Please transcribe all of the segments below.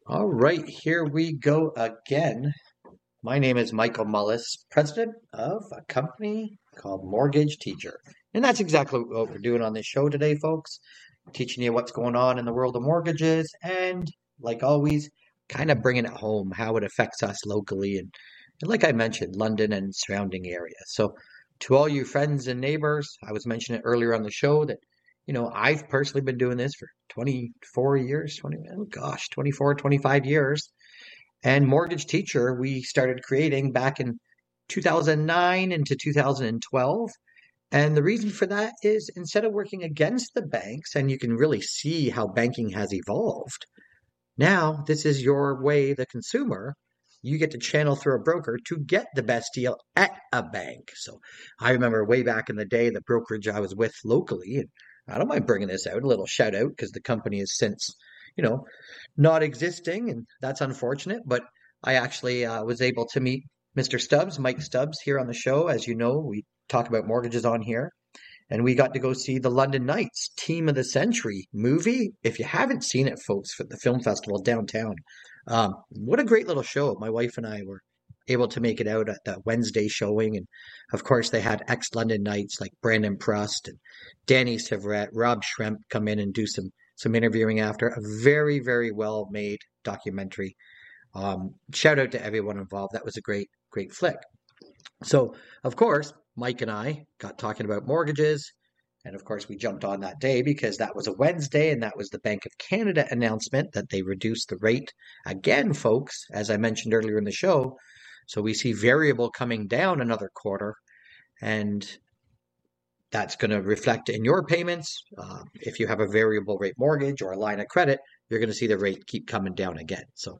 All right, here we go again. My name is Michael Mullis, president of a company called Mortgage Teacher. And that's exactly what we're doing on this show today, folks. Teaching you what's going on in the world of mortgages and, like always, kind of bringing it home, how it affects us locally and like I mentioned, London and surrounding areas. So, to all you friends and neighbors, I was mentioning it earlier on the show that I've personally been doing this for 24 years, 20, oh gosh, 24, 25 years. And Mortgage Teacher, we started creating back in 2009 into 2012. And the reason for that is instead of working against the banks, and you can really see how banking has evolved, now this is your way, the consumer. You get to channel through a broker to get the best deal at a bank. So I remember way back in the day, the brokerage I was with locally, and I don't mind bringing this out, a little shout out, because the company has since, you know, not existing, and that's unfortunate. But I actually was able to meet Mr. Stubbs, Mike Stubbs, here on the show. As you know, we talk about mortgages on here, and we got to go see the London Knights Team of the Century movie. If you haven't seen it, folks, for the film festival downtown, what a great little show. My wife and I were able to make it out at the Wednesday showing, and of course they had ex-London Knights like Brandon Prust and Danny Severett, Rob Schremp come in and do some interviewing after. A very, very well made documentary. Shout out to everyone involved. That was a great flick. So, of course, Mike and I got talking about mortgages. And of course, we jumped on that day because that was a Wednesday and that was the Bank of Canada announcement that they reduced the rate again, folks, as I mentioned earlier in the show. So we see variable coming down another quarter, and that's going to reflect in your payments. If you have a variable rate mortgage or a line of credit, you're going to see the rate keep coming down again. So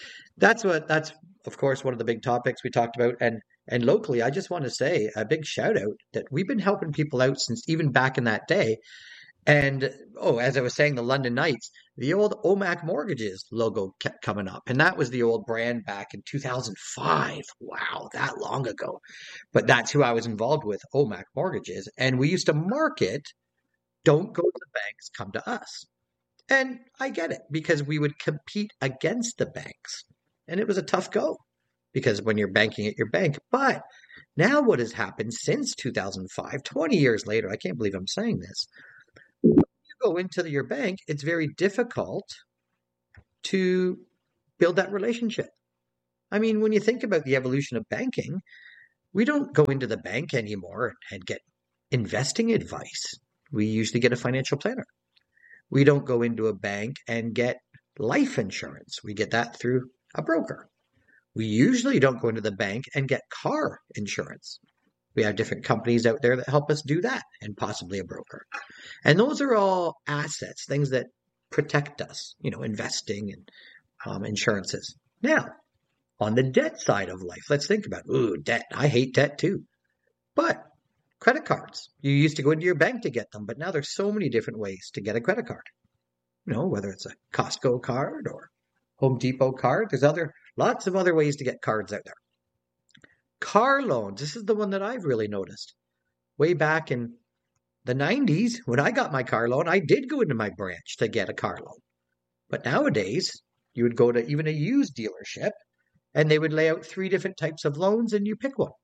that's of course one of the big topics we talked about. And locally, I just want to say a big shout out that we've been helping people out since even back in that day. And oh, as I was saying, the London Knights, the old OMAC Mortgages logo kept coming up. And that was the old brand back in 2005. Wow, that long ago. But that's who I was involved with, OMAC Mortgages. And we used to market, don't go to the banks, come to us. And I get it because we would compete against the banks. And it was a tough go because when you're banking at your bank. But now what has happened since 2005, 20 years later, I can't believe I'm saying this. When you go into your bank, it's very difficult to build that relationship. I mean, when you think about the evolution of banking, we don't go into the bank anymore and get investing advice. We usually get a financial planner. We don't go into a bank and get life insurance. We get that through a broker. We usually don't go into the bank and get car insurance. We have different companies out there that help us do that and possibly a broker. And those are all assets, things that protect us, investing and insurances. Now, on the debt side of life, let's think about, ooh, debt. I hate debt too. But credit cards, you used to go into your bank to get them, but now there's so many different ways to get a credit card. Whether it's a Costco card or Home Depot card, there's lots of other ways to get cards out there. Car loans, this is the one that I've really noticed. Way back in the 90s, when I got my car loan, I did go into my branch to get a car loan. But nowadays, you would go to even a used dealership and they would lay out three different types of loans and you pick one.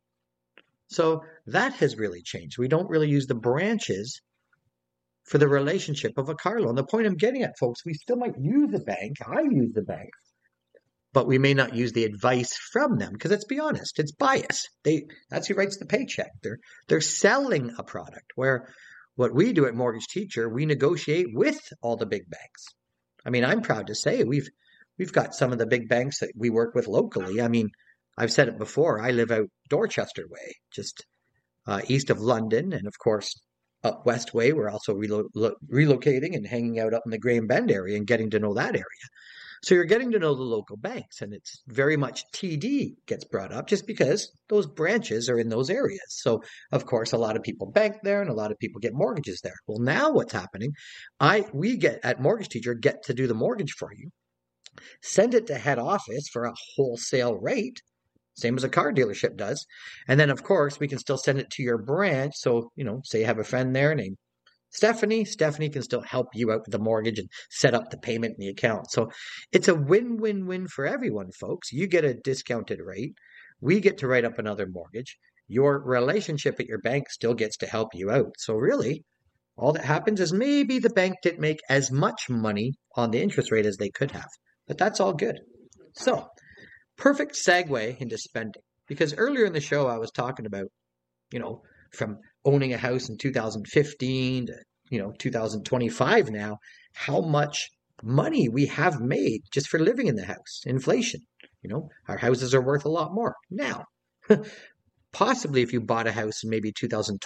So that has really changed. We don't really use the branches for the relationship of a car loan. The point I'm getting at, folks, we still might use the bank. I use the bank, but we may not use the advice from them because let's be honest, it's bias. That's who writes the paycheck. They're selling a product where what we do at Mortgage Teacher, we negotiate with all the big banks. I mean, I'm proud to say we've got some of the big banks that we work with locally. I mean, I've said it before. I live out Dorchester way, just east of London, and of course up West Way. We're also relocating and hanging out up in the Graham Bend area and getting to know that area. So you're getting to know the local banks, and it's very much TD gets brought up just because those branches are in those areas. So of course, a lot of people bank there, and a lot of people get mortgages there. Well, now what's happening? We get at Mortgage Teacher get to do the mortgage for you, send it to head office for a wholesale rate, same as a car dealership does. And then, of course, we can still send it to your branch. So, say you have a friend there named Stephanie can still help you out with the mortgage and set up the payment in the account. So it's a win-win-win for everyone, folks. You get a discounted rate. We get to write up another mortgage. Your relationship at your bank still gets to help you out. So really, all that happens is maybe the bank didn't make as much money on the interest rate as they could have, but that's all good. So, perfect segue into spending. Because earlier in the show, I was talking about, from owning a house in 2015 to, 2025 now, how much money we have made just for living in the house. Inflation. Our houses are worth a lot more. Now, possibly if you bought a house in maybe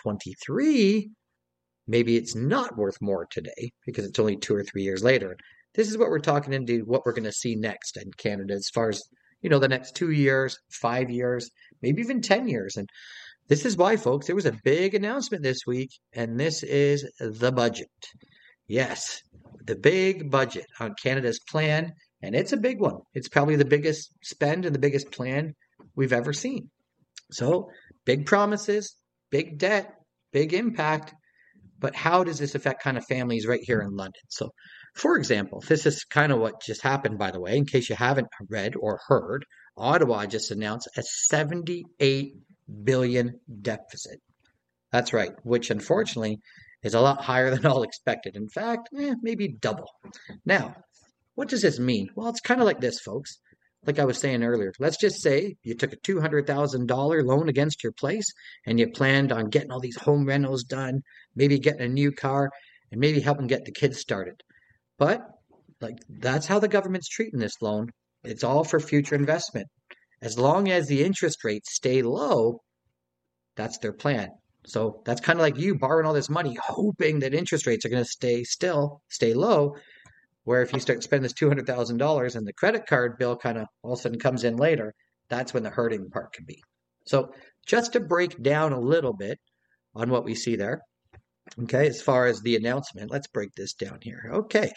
2023, maybe it's not worth more today because it's only 2 or 3 years later. This is what we're talking into what we're going to see next in Canada as far as, the next 2 years, 5 years, maybe even 10 years. And this is why, folks, there was a big announcement this week, and this is the budget. Yes, the big budget on Canada's plan, and it's a big one. It's probably the biggest spend and the biggest plan we've ever seen. So, big promises, big debt, big impact. But how does this affect kind of families right here in London? So, for example, this is kind of what just happened, by the way, in case you haven't read or heard, Ottawa just announced a $78 billion deficit. That's right, which unfortunately is a lot higher than all expected. In fact, maybe double. Now, what does this mean? Well, it's kind of like this, folks. Like I was saying earlier, let's just say you took a $200,000 loan against your place and you planned on getting all these home renos done, maybe getting a new car, and maybe helping get the kids started. But that's how the government's treating this loan. It's all for future investment. As long as the interest rates stay low, that's their plan. So that's kind of like you borrowing all this money, hoping that interest rates are going to stay low. Where if you start spending this $200,000 and the credit card bill kind of all of a sudden comes in later, that's when the hurting part can be. So just to break down a little bit on what we see there, okay, as far as the announcement, let's break this down here. Okay,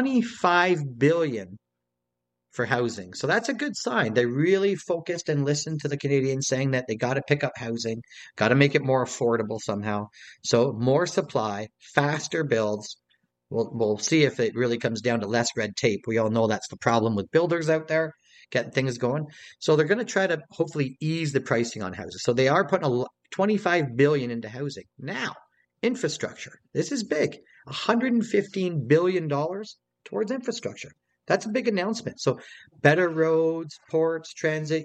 $25 billion for housing. So that's a good sign. They really focused and listened to the Canadians saying that they got to pick up housing, got to make it more affordable somehow. So more supply, faster builds. We'll see if it really comes down to less red tape. We all know that's the problem with builders out there, getting things going. So they're going to try to hopefully ease the pricing on houses. So they are putting $25 billion into housing. Now, infrastructure. This is big. $115 billion towards infrastructure. That's a big announcement. So better roads, ports, transit,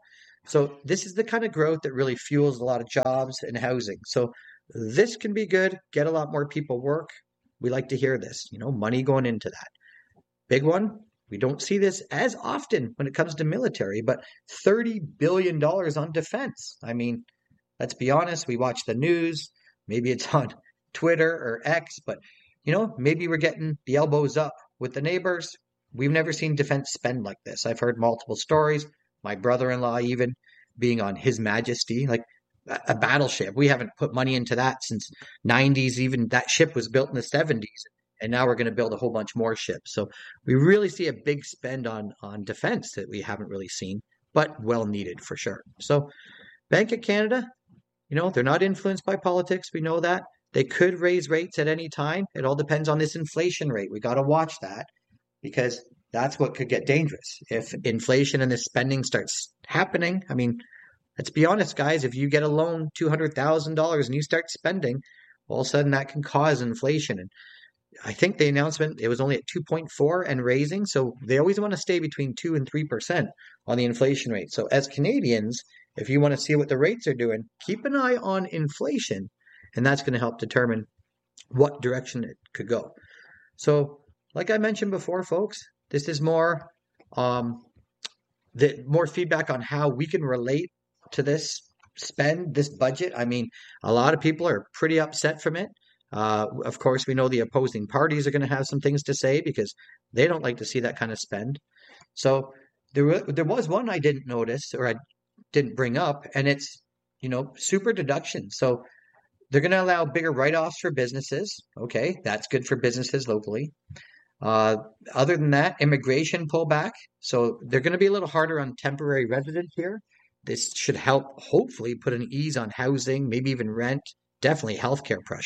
So this is the kind of growth that really fuels a lot of jobs and housing. So this can be good, get a lot more people work. We like to hear this, money going into that. Big one, we don't see this as often when it comes to military, but $30 billion on defense. I mean, let's be honest, we watch the news, maybe it's on Twitter or X, but, maybe we're getting the elbows up with the neighbors. We've never seen defense spend like this. I've heard multiple stories, my brother-in-law even being on His Majesty, like a battleship. We haven't put money into that since 90s. Even that ship was built in the 70s. And now we're going to build a whole bunch more ships. So we really see a big spend on defense that we haven't really seen, but well needed for sure. So Bank of Canada, they're not influenced by politics. We know that. They could raise rates at any time. It all depends on this inflation rate. We got to watch that because that's what could get dangerous. If inflation and this spending starts happening, I mean, let's be honest, guys, if you get a loan, $200,000, and you start spending, all of a sudden that can cause inflation. And I think the announcement, it was only at 2.4 and raising. So they always want to stay between 2 and 3% on the inflation rate. So as Canadians, if you want to see what the rates are doing, keep an eye on inflation. And that's going to help determine what direction it could go. So like I mentioned before, folks, this is more feedback on how we can relate to this budget. I mean, a lot of people are pretty upset from it. Of course, we know the opposing parties are going to have some things to say because they don't like to see that kind of spend. So there was one I didn't notice or I didn't bring up, and it's, super deduction. So they're going to allow bigger write-offs for businesses. Okay, that's good for businesses locally. Other than that, immigration pullback. So they're going to be a little harder on temporary residents here. This should help hopefully put an ease on housing, maybe even rent, definitely healthcare pressure.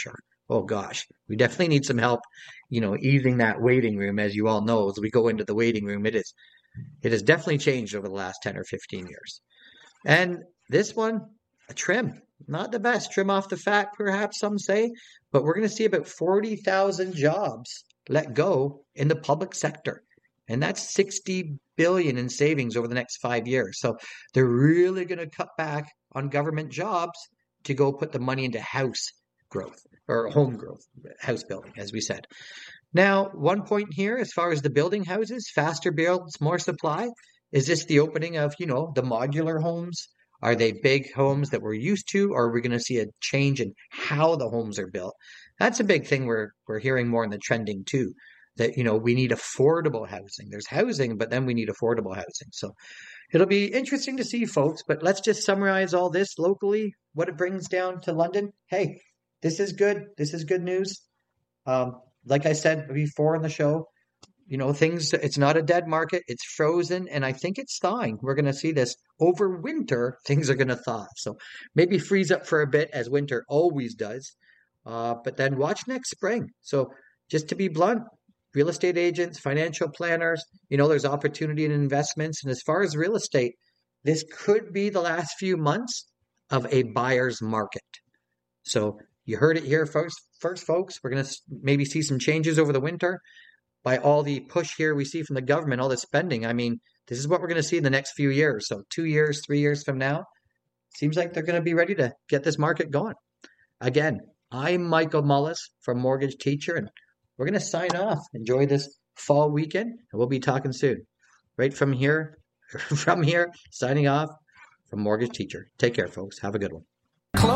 oh gosh, we definitely need some help, easing that waiting room. As you all know, as we go into the waiting room, it has definitely changed over the last 10 or 15 years. And this one, a trim, not the best trim off the fat, perhaps some say, but we're going to see about 40,000 jobs let go in the public sector. And that's 60 billion in savings over the next 5 years. So they're really going to cut back on government jobs to go put the money into house growth or home growth, house building, as we said. Now, one point here, as far as the building houses, faster builds, more supply. Is this the opening of, the modular homes? Are they big homes that we're used to, or are we going to see a change in how the homes are built? That's a big thing we're hearing more in the trending too. That, we need affordable housing. There's housing, but then we need affordable housing. So it'll be interesting to see, folks. But let's just summarize all this locally, what it brings down to London. Hey, this is good. This is good news. Like I said before in the show, it's not a dead market. It's frozen, and I think it's thawing. We're going to see this over winter. Things are going to thaw. So maybe freeze up for a bit, as winter always does. But then watch next spring. So just to be blunt, real estate agents, financial planners, there's opportunity in investments. And as far as real estate, this could be the last few months of a buyer's market. So you heard it here first, folks. We're going to maybe see some changes over the winter by all the push here we see from the government, all the spending. I mean, this is what we're going to see in the next few years. So 2 years, 3 years from now, seems like they're going to be ready to get this market going. Again, I'm Michael Mullis from Mortgage Teacher, and we're going to sign off. Enjoy this fall weekend, and we'll be talking soon. Right from here, signing off from Mortgage Teacher. Take care, folks. Have a good one.